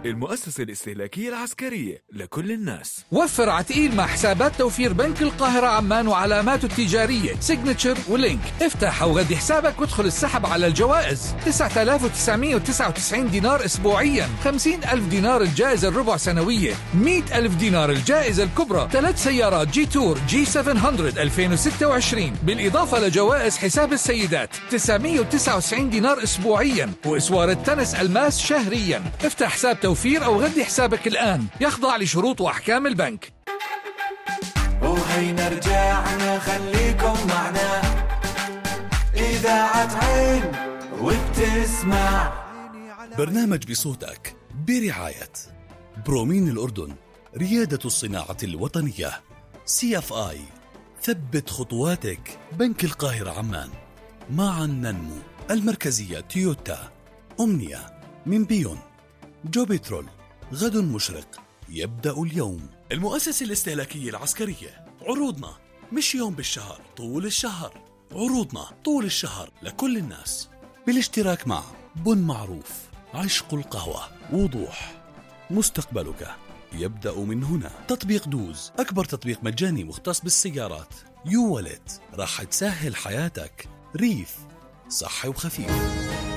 المؤسسة الاستهلاكية العسكرية لكل الناس. وفر عتقيل مع حسابات توفير بنك القاهرة عمان وعلاماته التجارية سيجنتشر ولينك. افتح أو غدي حسابك وادخل السحب على الجوائز. 9999 دينار أسبوعيا، 50,000 دينار الجائزة الربع سنوية، 100,000 دينار الجائزة الكبرى، 3 سيارات جي تور جي 700 2026، بالإضافة لجوائز حساب السيدات 999 دينار أسبوعيا، وإسوار التنس ألماس شهريا. افتح حساب توفير أو غدي حسابك الآن، يخضع لشروط وأحكام البنك. وهينا رجعنا خليكم معنا، إذاعة عين وبتسمع برنامج بصوتك برعاية برومين الأردن، ريادة الصناعة الوطنية، CFI ثبت خطواتك، بنك القاهرة عمان، معا ننمو، المركزية تويوتا، أمنية من بيون، جو بترول، غد مشرق يبدأ اليوم، المؤسسة الاستهلاكية العسكرية. عروضنا مش يوم بالشهر، طول الشهر. عروضنا طول الشهر لكل الناس، بالاشتراك مع بن معروف، عشق القهوة، وضوح، مستقبلك يبدأ من هنا. تطبيق دوز، أكبر تطبيق مجاني مختص بالسيارات. يو ولد، راح تسهل حياتك. ريف، صحي وخفيف.